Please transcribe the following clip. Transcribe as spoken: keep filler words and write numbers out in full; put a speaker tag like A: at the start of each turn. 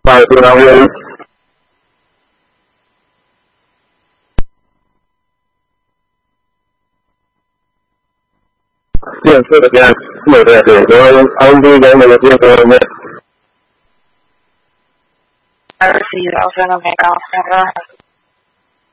A: para que una vez建设的这样对对对，然后安徽人那个建设呢。
B: 二十一号分了没搞好了。